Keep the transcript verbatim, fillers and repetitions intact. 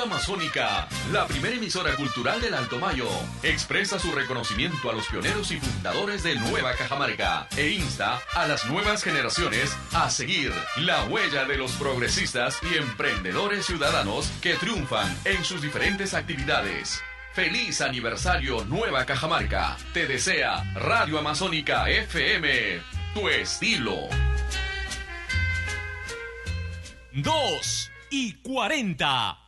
Radio Amazónica, la primera emisora cultural del Alto Mayo, expresa su reconocimiento a los pioneros y fundadores de Nueva Cajamarca e insta a las nuevas generaciones a seguir la huella de los progresistas y emprendedores ciudadanos que triunfan en sus diferentes actividades. ¡Feliz aniversario Nueva Cajamarca! Te desea Radio Amazónica F M, tu estilo. Dos y cuarenta.